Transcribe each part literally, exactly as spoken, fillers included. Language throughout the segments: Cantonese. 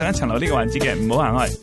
一層樓呢個環節嘅，唔好行開。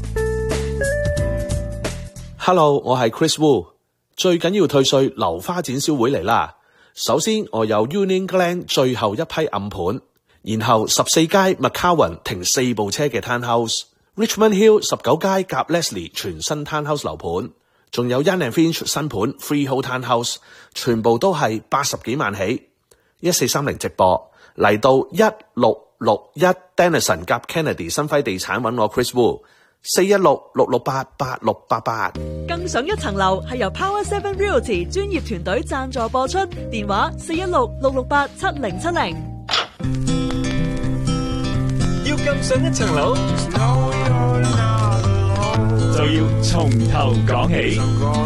Hello， 我係 Chris Wu。最緊要退稅樓花展銷會嚟啦。首先我有 Union Glen 最後一批暗盤，然後十四街 McCowan 停四部車嘅 Townhouse，Richmond Hill 十九街夾 Leslie 全新 Townhouse 樓盤，仲有 Yan and Finch 新盤 Freehold Townhouse， 全部都係八十幾萬起。一四三零直播嚟到一六六一 Denison 夾 Kennedy 新輝地產揾我 Chris Wu， 四一六六六八八六八八。 更上一層樓係由 Power Seven Realty 專業團隊贊助播出，電話四一六六六八七零七零。 要更上一層樓，就要從頭講起。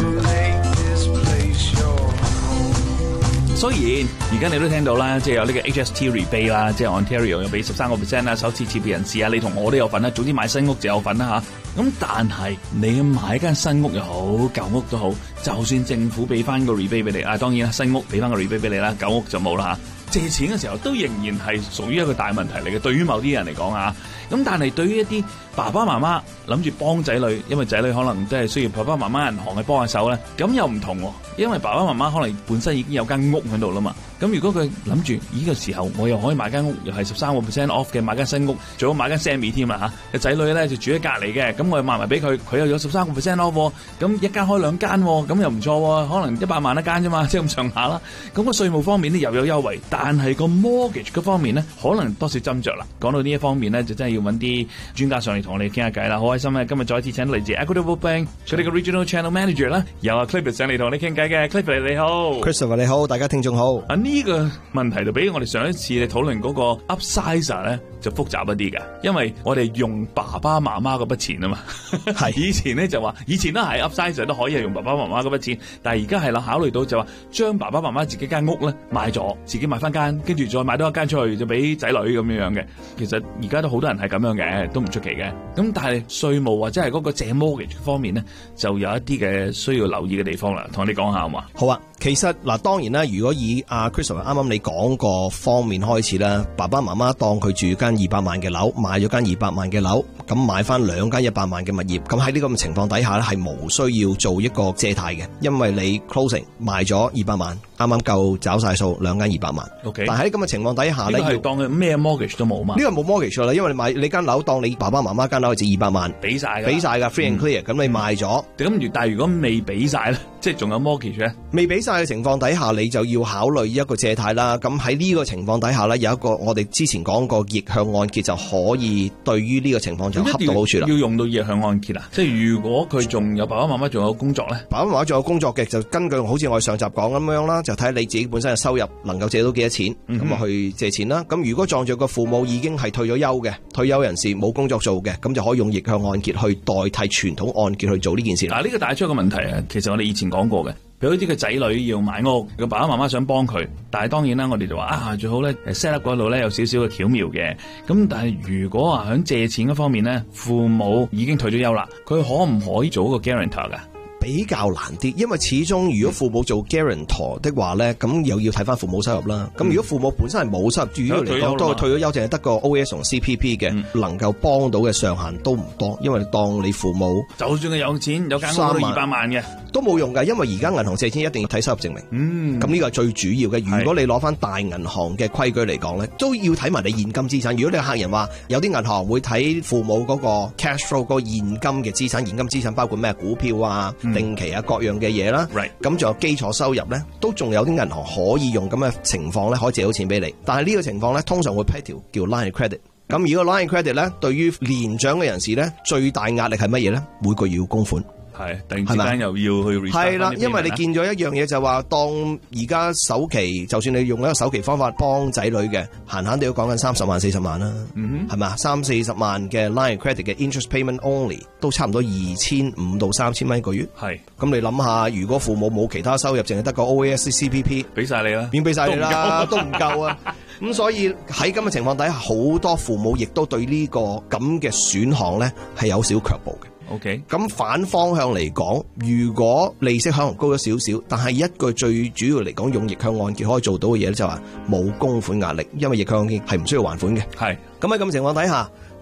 雖然而家你都聽到啦，即係有呢個 H S T rebate 啦，即係 Ontario 又俾十三個 percent 啦，首次置業人士啊，你同我都有份啦。總之買新屋就有份啦嚇。咁但係你買間新屋又好，舊屋都好，就算政府俾翻個 rebate 俾你啊，當然啦，新屋俾翻個 rebate 俾你啦，舊屋就冇啦嚇。借錢嘅時候都仍然係屬於一個大問題嚟嘅，對於某啲人嚟講啊。咁但係對於一啲爸爸媽媽諗住幫仔女，因為仔女可能都係需要爸爸媽媽銀行去幫下手咧，咁又唔同喎。因為爸爸媽媽可能本身已經有間屋喺度啦嘛。咁如果佢諗住呢個時候我又可以買間屋，又係十三個 percent off 嘅，買間新屋，最好買間 Sammy 添啦嚇。個仔女咧就住喺隔離嘅，咁我又賣埋俾佢，佢又有十三個 percent off，咁一間開兩間，咁又唔錯喎。可能一百萬一間啫嘛，即係咁上下啦。咁個稅務方面咧又有優惠，但係個 mortgage 嗰方面咧可能多少斟酌啦。講到呢一方面咧，就真係要揾啲專家上嚟同我哋傾下偈啦。好開心咧，今日再一次請嚟自 Equitable Bank 佢哋嘅 Regional Channel Manager 啦，有阿 Clifford 上嚟同我哋傾偈嘅。Clifford 你好 ，Christopher 你好，大家聽眾好。 啊呢個問題就比我哋上一次你討論嗰個 upsizer 咧就複雜一啲嘅，因為我哋用爸爸媽媽嗰筆錢啊嘛。係以前咧就話，以前都係 upsizer 都可以係用爸爸媽媽嗰筆錢，但係而家係啦，考慮到就話將爸爸媽媽自己間屋咧賣咗，自己買翻間，跟住再買多一間出去就俾仔女咁樣樣嘅。其實而家都好多人係咁樣嘅，都唔出奇嘅。咁但係稅務或者係嗰個借 mortgage 方面咧，就有一啲嘅需要留意嘅地方啦。同你講下好嘛？ 好啊，其實嗱，當然啦，如果以阿 Christopher 啱啱你講個方面開始啦，爸爸媽媽當佢住間二百萬嘅樓，買咗間二百萬嘅樓，咁買翻兩間一百萬嘅物業，咁喺呢個咁情況底下咧，係無需要做一個借貸嘅，因為你 closing 賣咗二百萬，啱啱夠找晒數，兩間二百萬。OK， 但喺咁嘅情況底下咧， 呢個係當佢咩 mortgage 都冇嘛？ 呢個冇 mortgage 啦，因為你買你間樓當你爸爸媽媽間樓係值二百萬，俾晒嘅，俾晒噶 free and clear，咁、嗯、你賣咗。咁但係如果未俾晒咧，即係仲有 mortgage 咧？ 未俾晒嘅情況底下，你就要考慮一個借貸啦。咁喺呢個情況底下咧，有一個我哋之前講過逆向按揭就可以對於呢個情況就恰到好處啦。 要用到逆向按揭啊？即係如果佢仲有爸爸媽媽仲有工作咧， 爸爸媽媽仲有工作嘅，就根據好似我哋上集講咁樣啦，就睇下你自己本身嘅收入能夠借到幾多錢，咁、嗯、啊去借錢啦。咁如果撞住個父母已經係退咗休嘅退休人士冇工作做嘅，咁就可以用逆向按揭去代替傳統按揭去做呢件事。 嗱，呢個帶出一個問題啊，其實我哋以前講過嘅，譬如啲嘅仔女要買屋，個爸爸媽媽想幫佢，但係當然啦，我哋就話啊，最好咧 set up 嗰度咧有少少嘅巧妙嘅。咁但係如果話喺借錢嗰方面咧，父母已經退咗休啦，佢可唔可以做一個 guarantor 噶？ 比較難啲，因為始終如果父母做 guarantor 的話咧，咁又要睇翻父母收入啦。咁、嗯、如果父母本身係冇收入，主要嚟講都係退咗休，淨係得個 O S 同 C P P 嘅、嗯，能夠幫到嘅上限都唔多。因為當你父母就算佢有錢有間屋都二百萬嘅， 都冇用㗎，因為而家銀行借錢一定要睇收入證明。嗯，咁呢個係最主要嘅。如果你攞翻大銀行嘅規矩嚟講咧，都要睇埋你現金資產。如果你客人話有啲銀行會睇父母嗰個 cash flow 嗰個現金嘅資產，現金資產包括咩股票啊、嗯、定期啊各樣嘅嘢啦，咁仲有基礎收入咧，都仲有啲銀行可以用咁嘅情況咧，可以借到錢俾你。但係呢個情況咧，通常會批條叫 line credit。咁如果 line credit 咧，對於年長嘅人士咧，最大壓力係乜嘢咧？每個月要供款。係，突然之間又要去 refund。係啦，因為你見咗一樣嘢就話，當而家首期，就算你用一個首期方法幫仔女嘅，閒閒都要講緊三十萬、四十萬啦。嗯哼，係咪？三四十萬嘅 line credit 嘅 interest payment only 都差唔多二千五到三千蚊一個月。係，咁你諗下，如果父母冇其他收入，淨係得個 O A S C P P， 俾晒你啦，免俾晒你啦，都唔夠啊。咁所以喺咁嘅情況底下，好多父母亦都對呢個咁嘅選項咧係有少卻步嘅。OK， 咁反方向嚟講，如果利息可能高咗少少，但係一個最主要嚟講，用逆向按揭可以做到嘅嘢咧，就係話冇供款壓力，因為逆向按揭係唔需要還款嘅。係，咁喺咁嘅情況底下，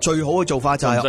最好嘅做法就係